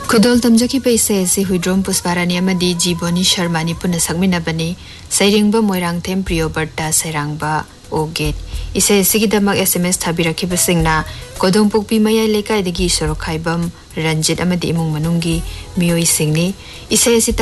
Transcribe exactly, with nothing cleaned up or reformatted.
खुदोल तमजकी पैसे से हुइड्रोम पुष्पारानी अमदी जीवनी शर्मानी पुनः सकमिनबनी सैरिंगबा मोइरांगथेम प्रियोबर्टा सैरांगबा ओगेट इसे सिगिदमक एसएमएस थाबिरखिबसिंगना कोदोंपोकपी मयाई लेकाइदगी सोरोखाइबम रंजित अमदी इमुंग मनुंगी मियोई सिंगनी इसे